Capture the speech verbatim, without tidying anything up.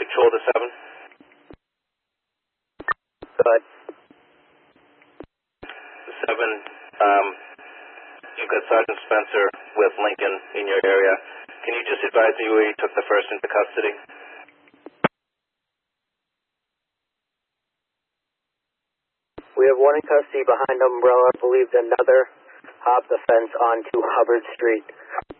Control to seven. Go ahead. seven, um, you've got Sergeant Spencer with Lincoln in your area. Can you just advise me where you took the first into custody? We have one in custody behind Umbrella, I believe another hopped the fence onto Hubbard Street.